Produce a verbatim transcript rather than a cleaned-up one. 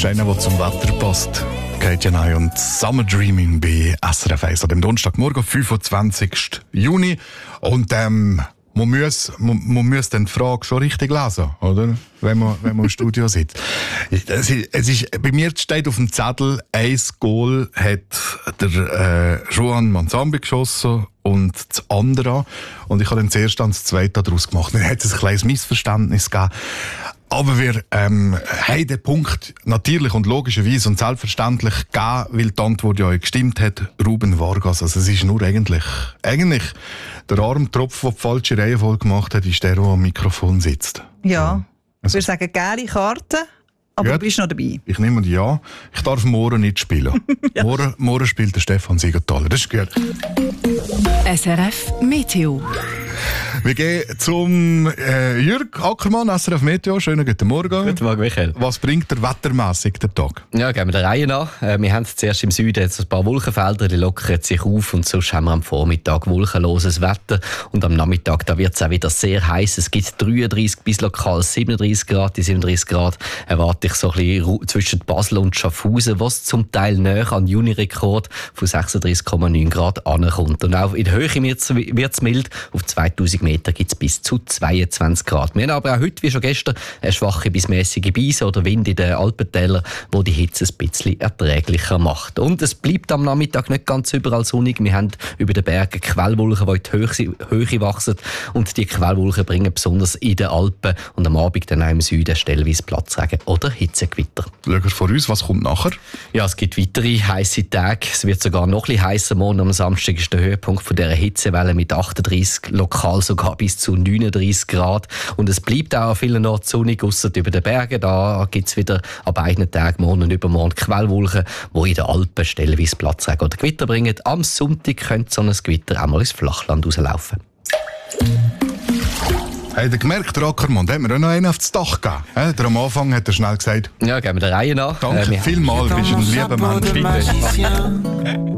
ist einer, der zum Wetter passt. Kate Janai und Summer Dreaming bei S R F eins an dem Donnerstagmorgen, fünfundzwanzigsten Juni. Und ähm, man muss, man, man muss dann die Frage schon richtig lesen, oder? Wenn man, wenn man im Studio sitzt. Es ist, es ist, bei mir steht auf dem Zettel, ein Goal hat der äh, Juan Manzambi geschossen und das andere. Und ich habe dann zuerst dann das zweite daraus gemacht. Dann hat es ein kleines Missverständnis gegeben. Aber wir ähm, haben den Punkt natürlich und logischerweise und selbstverständlich gegeben, weil die Antwort ja gestimmt hat, Ruben Vargas. Also es ist nur eigentlich, eigentlich der Armtropf, der die falsche Reihenfolge gemacht hat, ist der, der am Mikrofon sitzt. Ja, also, ich würde sagen, gelbe Karte, aber ja, du bist noch dabei. Ich nehme die ja. Ich darf morgen nicht spielen. ja. morgen, morgen spielt der Stefan Siegenthaler. Das ist gut. S R F Meteo. Wir gehen zum äh, Jürg Ackermann, S R F Meteo. Schönen guten Morgen. Guten Morgen, Michael. Was bringt der wettermässig den Tag? Ja, gehen wir der Reihe nach. Äh, wir haben zuerst im Süden jetzt ein paar Wolkenfelder, die lockern sich auf und sonst haben wir am Vormittag wolkenloses Wetter und am Nachmittag da wird es auch wieder sehr heiß. Es gibt dreiunddreißig bis lokal siebenunddreißig Grad. Die siebenunddreißig Grad erwarte ich so ein bisschen zwischen Basel und Schaffhausen, was zum Teil näher an den Juni-Rekord von sechsunddreißig Komma neun Grad ankommt. Und auch in der Höhe wird es mild. Auf zweitausend Meter gibt es bis zu zweiundzwanzig Grad. Wir haben aber auch heute, wie schon gestern, eine schwache bis mäßige Brise oder Wind in den Alpentälern, wo die Hitze ein bisschen erträglicher macht. Und es bleibt am Nachmittag nicht ganz überall sonnig. Wir haben über den Bergen Quellwolken, die in die Höhe wachsen. Und die Quellwolken bringen besonders in den Alpen und am Abend dann auch im Süden stellenweise Platzregen oder Hitzegewitter. Schauen wir vor uns, was kommt nachher? Ja, es gibt weitere heisse Tage. Es wird sogar noch ein bisschen heißer. Morgen am Samstag ist der Höhepunkt von dieser Hitzewelle mit achtunddreißig, lokal sogar bis zu neununddreißig Grad. Und es bleibt auch an vielen Orten sonnig, ausser über den Bergen. Da gibt es wieder an beiden Tagen, morgen und übermorgen, Quellwolken, die in den Alpen stellenweise Platzregen oder Gewitter bringen. Am Sonntag könnte so ein Gewitter auch mal ins Flachland rauslaufen. Habt ihr gemerkt, der Ackermann, der hat mir auch noch einen auf das Dach gegeben. He, der am Anfang hat er schnell gesagt. Ja, gehen wir der Reihe nach. Danke äh, vielmals, bist ein lieber Mensch. Bitte.